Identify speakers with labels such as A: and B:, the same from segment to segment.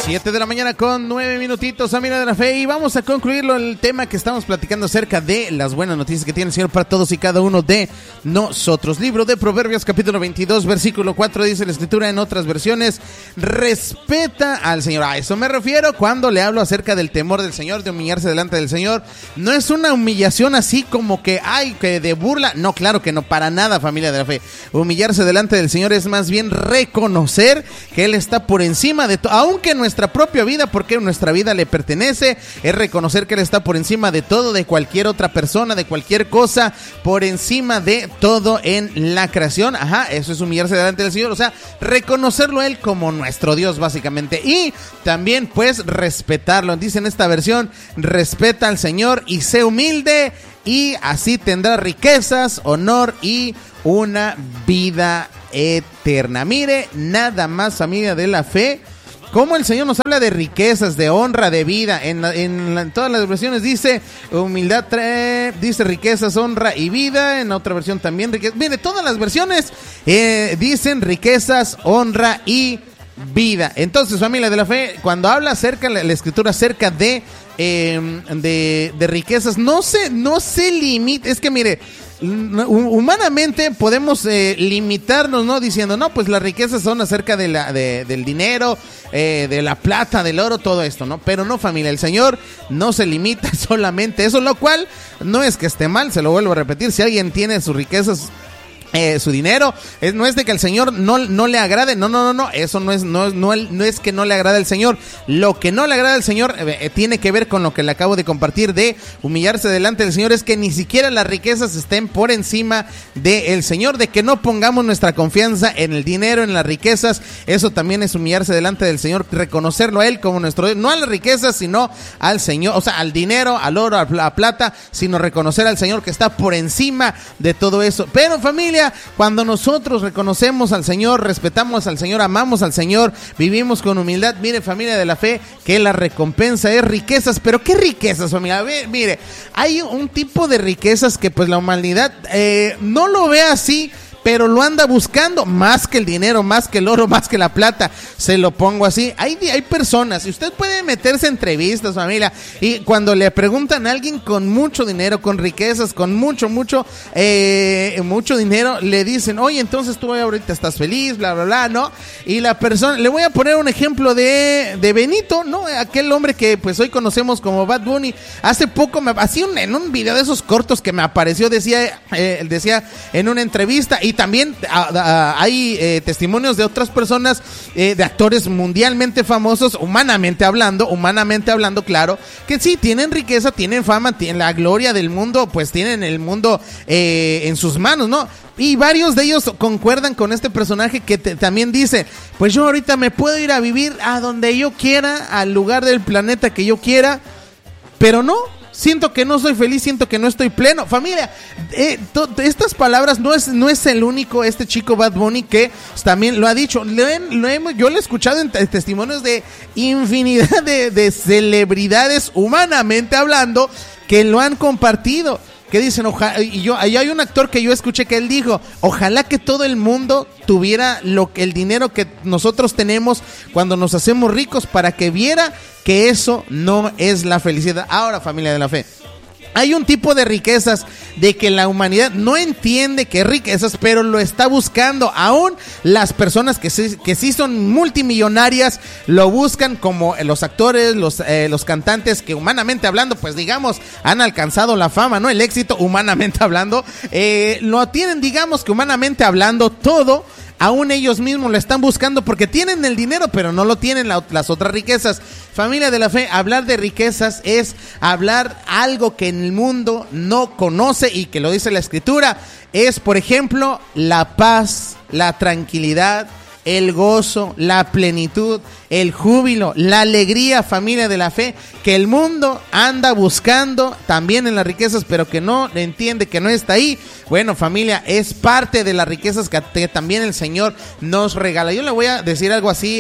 A: 7 de la mañana con 9 minutitos, familia de la fe, y vamos a concluirlo el tema que estamos platicando acerca de las buenas noticias que tiene el Señor para todos y cada uno de nosotros. Libro de Proverbios, capítulo 22, versículo 4, dice la escritura en otras versiones: respeta al Señor. A eso me refiero cuando le hablo acerca del temor del Señor, de humillarse delante del Señor. No es una humillación así como que, ay, que de burla. No, claro que no, para nada, familia de la fe. Humillarse delante del Señor es más bien reconocer que Él está por encima de todo, aunque nuestra propia vida, porque nuestra vida le pertenece, es reconocer que Él está por encima de todo, de cualquier otra persona, de cualquier cosa, por encima de todo en la creación. Ajá, eso es humillarse delante del Señor, o sea, reconocerlo a Él como nuestro Dios, básicamente, y también, pues, respetarlo. Dice en esta versión: respeta al Señor y sé humilde, y así tendrás riquezas, honor y una vida eterna. Mire, nada más, familia de la fe, como el Señor nos habla de riquezas, de honra, de vida. En todas las versiones dice humildad, dice riquezas, honra y vida. En otra versión también riquezas. Mire, todas las versiones dicen riquezas, honra y vida. Entonces, familia de la fe, cuando habla acerca, la escritura acerca de riquezas, no se limita. Es que mire, humanamente podemos limitarnos, ¿no? Diciendo, no, pues las riquezas son acerca del dinero, de la plata, del oro, todo esto, ¿no? Pero no, familia, el Señor no se limita solamente a eso, lo cual no es que esté mal, se lo vuelvo a repetir. Si alguien tiene sus riquezas, su dinero, no es de que al Señor no le agrade, no, eso no es que no le agrade al Señor. Lo que no le agrada al Señor tiene que ver con lo que le acabo de compartir de humillarse delante del Señor, es que ni siquiera las riquezas estén por encima del Señor, de que no pongamos nuestra confianza en el dinero, en las riquezas. Eso también es humillarse delante del Señor, reconocerlo a Él como nuestro Dios, no a las riquezas, sino al Señor, o sea, al dinero, al oro, a la plata, sino reconocer al Señor que está por encima de todo eso. Pero, familia, cuando nosotros reconocemos al Señor, respetamos al Señor, amamos al Señor, vivimos con humildad, mire, familia de la fe, que la recompensa es riquezas. Pero ¿qué riquezas, familia? Mire, hay un tipo de riquezas que pues la humanidad no lo ve así, pero lo anda buscando más que el dinero, más que el oro, más que la plata. Se lo pongo así. Hay personas, y usted puede meterse en entrevistas, familia, y cuando le preguntan a alguien con mucho dinero, con riquezas, con mucho dinero, le dicen, oye, entonces tú ahorita estás feliz, bla, bla, bla, ¿no? Y la persona, le voy a poner un ejemplo de Benito, ¿no? Aquel hombre que pues hoy conocemos como Bad Bunny. Hace poco hacía en un video de esos cortos que me apareció, decía en una entrevista, y también hay testimonios de otras personas, de actores mundialmente famosos, humanamente hablando, claro, que sí, tienen riqueza, tienen fama, tienen la gloria del mundo, pues tienen el mundo en sus manos, ¿no? Y varios de ellos concuerdan con este personaje que también dice, pues yo ahorita me puedo ir a vivir a donde yo quiera, al lugar del planeta que yo quiera, pero no, siento que no soy feliz, siento que no estoy pleno. Familia, estas palabras no es el único, este chico Bad Bunny que también lo ha dicho. Yo lo he escuchado en testimonios de infinidad de celebridades, humanamente hablando, que lo han compartido. Que dicen, y hay un actor que yo escuché que él dijo, ojalá que todo el mundo tuviera el dinero que nosotros tenemos cuando nos hacemos ricos, para que viera que eso no es la felicidad. Ahora, familia de la fe, hay un tipo de riquezas de que la humanidad no entiende que es riquezas, pero lo está buscando. Aún las personas que sí son multimillonarias lo buscan, como los actores, los cantantes que humanamente hablando, pues digamos, han alcanzado la fama, ¿no? El éxito humanamente hablando, lo tienen, digamos que humanamente hablando todo. Aún ellos mismos lo están buscando porque tienen el dinero, pero no lo tienen las otras riquezas. Familia de la fe, hablar de riquezas es hablar algo que en el mundo no conoce y que lo dice la escritura. Es, por ejemplo, la paz, la tranquilidad, el gozo, la plenitud, el júbilo, la alegría, familia de la fe, que el mundo anda buscando también en las riquezas, pero que no entiende, que no está ahí. Bueno, familia, es parte de las riquezas que también el Señor nos regala. Yo le voy a decir algo así,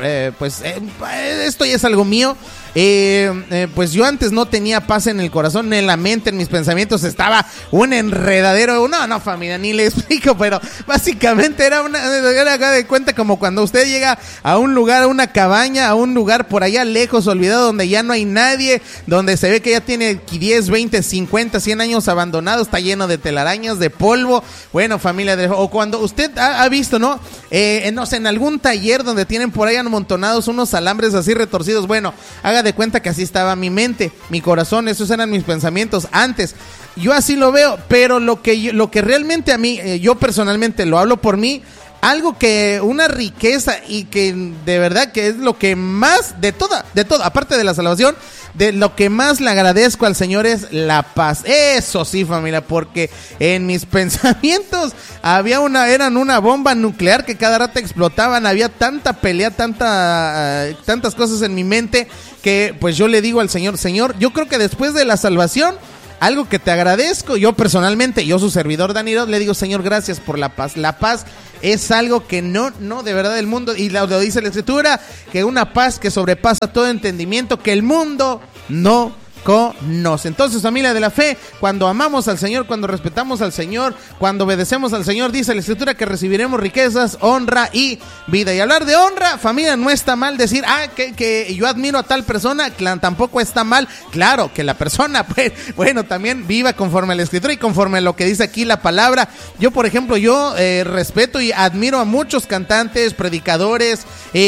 A: esto ya es algo mío. Pues yo antes no tenía paz en el corazón, en la mente, en mis pensamientos estaba un enredadero. No, familia, ni le explico, pero básicamente era de cuenta como cuando usted llega a un lugar, a una cabaña, a un lugar por allá lejos, olvidado, donde ya no hay nadie, donde se ve que ya tiene 10, 20, 50, 100 años abandonado, está lleno de telarañas, de polvo. Bueno, familia, o cuando usted ha visto, ¿no? No sé, en algún taller donde tienen por ahí amontonados unos alambres así retorcidos. Bueno, haga de cuenta que así estaba mi mente, mi corazón, esos eran mis pensamientos antes. Yo así lo veo, pero lo que realmente a mí, yo personalmente lo hablo por mí, algo que, una riqueza y que de verdad que es lo que más, de todo, aparte de la salvación, de lo que más le agradezco al Señor es la paz. Eso sí, familia, porque en mis pensamientos eran una bomba nuclear que cada rato explotaban, había tanta pelea, tantas cosas en mi mente que pues yo le digo al Señor, Señor, yo creo que después de la salvación, algo que te agradezco, yo personalmente, yo su servidor Danilo, le digo, Señor, gracias por la paz. La paz es algo que no, de verdad el mundo, y lo dice la Escritura, que una paz que sobrepasa todo entendimiento, que el mundo no conoce. Entonces, familia de la fe, cuando amamos al Señor, cuando respetamos al Señor, cuando obedecemos al Señor, dice la Escritura que recibiremos riquezas, honra y vida. Y hablar de honra, familia, no está mal decir, que yo admiro a tal persona, tampoco está mal. Claro, que la persona, pues, bueno, también viva conforme a la Escritura y conforme a lo que dice aquí la palabra. Yo, por ejemplo, respeto y admiro a muchos cantantes, predicadores,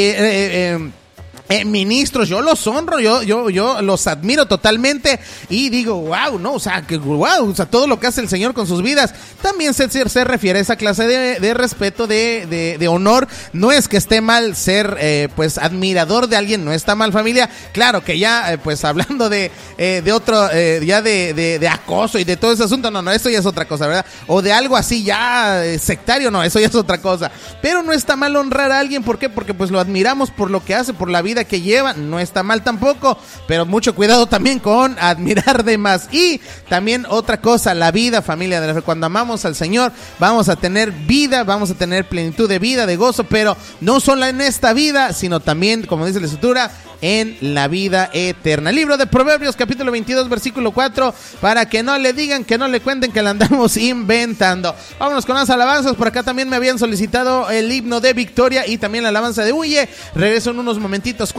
A: ministros, yo los honro, yo los admiro totalmente y digo, wow, no, o sea, todo lo que hace el Señor con sus vidas, también se refiere a esa clase de respeto, de honor. No es que esté mal ser, pues, admirador de alguien, no está mal, familia. Claro que ya, pues, hablando de otro, ya de acoso y de todo ese asunto, no, eso ya es otra cosa, ¿verdad? O de algo así ya sectario, no, eso ya es otra cosa. Pero no está mal honrar a alguien, ¿por qué? Porque pues lo admiramos por lo que hace, por la vida que lleva, no está mal tampoco, pero mucho cuidado también con admirar de más. Y también otra cosa, la vida, familia de la fe, cuando amamos al Señor, vamos a tener vida, vamos a tener plenitud de vida, de gozo, pero no solo en esta vida, sino también, como dice la Escritura, en la vida eterna. Libro de Proverbios, capítulo 22, versículo 4, para que no le digan, que no le cuenten que la andamos inventando. Vámonos con las alabanzas. Por acá también me habían solicitado el himno de victoria y también la alabanza de Huye. Regreso en unos momentitos.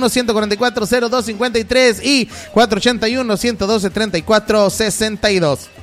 A: 481-144-0253 y 481-112-34-62.